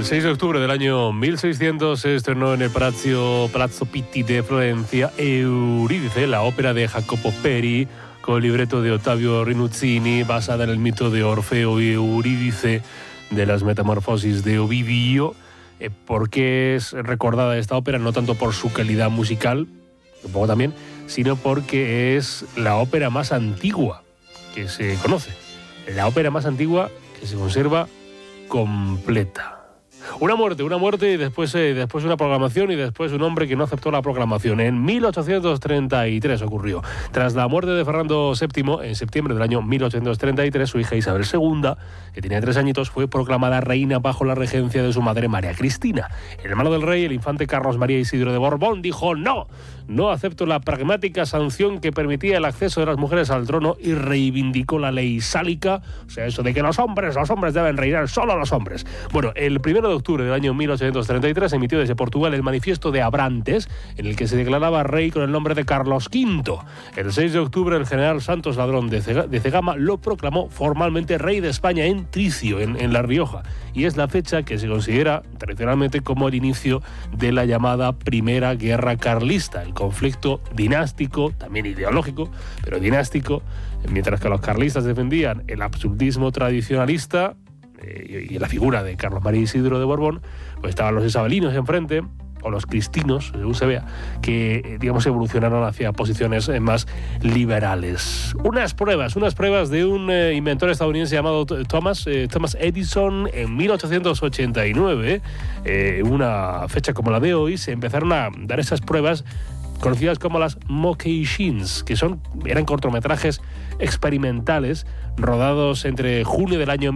El 6 de octubre del año 1600 se estrenó en el Palazzo Pitti de Florencia Eurídice, la ópera de Jacopo Peri, con libreto de Ottavio Rinuccini, basada en el mito de Orfeo y Eurídice de las Metamorfosis de Ovidio. ¿Por qué es recordada esta ópera? No tanto por su calidad musical, un poco también, sino porque es la ópera más antigua que se conoce, la ópera más antigua que se conserva completa. Una muerte y después una proclamación y después un hombre que no aceptó la proclamación. En 1833 ocurrió. Tras la muerte de Fernando VII, en septiembre del año 1833, su hija Isabel II, que tenía 3 añitos, fue proclamada reina bajo la regencia de su madre María Cristina. El hermano del rey, el infante Carlos María Isidro de Borbón, dijo no acepto la pragmática sanción que permitía el acceso de las mujeres al trono y reivindicó la ley sálica, o sea, eso de que los hombres deben reinar, solo los hombres. Bueno, el 1 de octubre del año 1833 emitió desde Portugal el manifiesto de Abrantes, en el que se declaraba rey con el nombre de Carlos V. El 6 de octubre el general Santos Ladrón de Cegama lo proclamó formalmente rey de España en Tricio, en La Rioja, y es la fecha que se considera tradicionalmente como el inicio de la llamada Primera Guerra Carlista, el conflicto dinástico, también ideológico, pero dinástico, mientras que los carlistas defendían el absolutismo tradicionalista y la figura de Carlos María Isidro de Borbón, pues estaban los isabelinos enfrente, o los cristinos, según se vea, que, digamos, evolucionaron hacia posiciones más liberales. Unas pruebas de un inventor estadounidense llamado Thomas Edison en 1889, una fecha como la de hoy, se empezaron a dar esas pruebas conocidas como las Mocashins, que eran cortometrajes experimentales rodados entre junio del año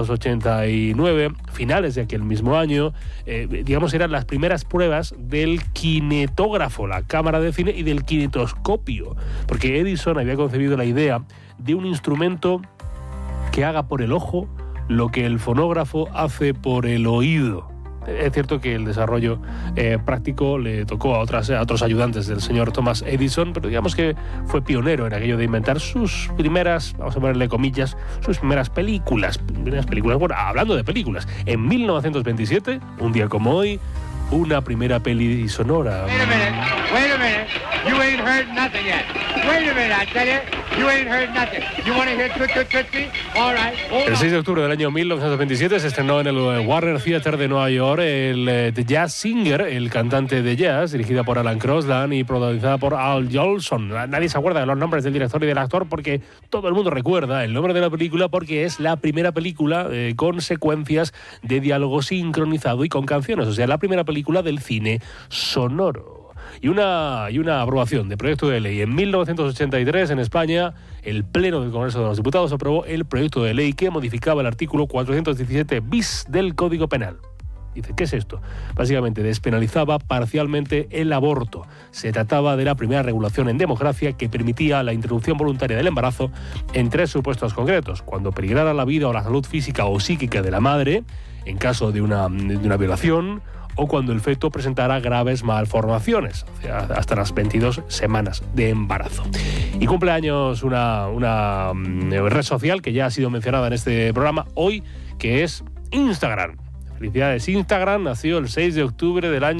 1889, finales de aquel mismo año. Digamos, eran las primeras pruebas del kinetógrafo, la cámara de cine, y del kinetoscopio, porque Edison había concebido la idea de un instrumento que haga por el ojo lo que el fonógrafo hace por el oído. Es cierto que el desarrollo práctico le tocó a otros ayudantes del señor Thomas Edison, pero digamos que fue pionero en aquello de inventar sus primeras, vamos a ponerle comillas, sus primeras películas. Bueno, hablando de películas, en 1927, un día como hoy, una primera peli sonora. Wait a minute, you ain't heard nothing yet. Wait a minute, I tell you ain't heard nothing. You want to hear Tootsie? All right. El 6 de octubre del año 1927 se estrenó en el Warner Theater de Nueva York The Jazz Singer, el cantante de jazz, dirigida por Alan Crosland y protagonizada por Al Jolson. Nadie se acuerda de los nombres del director y del actor porque todo el mundo recuerda el nombre de la película porque es la primera película con secuencias de diálogo sincronizado y con canciones, o sea, la primera película del cine sonoro. Y una aprobación de proyecto de ley. En 1983, en España, el Pleno del Congreso de los Diputados aprobó el proyecto de ley que modificaba el artículo 417 bis del Código Penal. Dice, ¿qué es esto? Básicamente despenalizaba parcialmente el aborto. Se trataba de la primera regulación en democracia que permitía la interrupción voluntaria del embarazo en 3 supuestos concretos: cuando peligrara la vida o la salud física o psíquica de la madre, en caso de una violación, o cuando el feto presentara graves malformaciones, o sea, hasta las 22 semanas de embarazo. Y cumple años una red social que ya ha sido mencionada en este programa hoy, que es Instagram. Felicidades, Instagram nació el 6 de octubre del año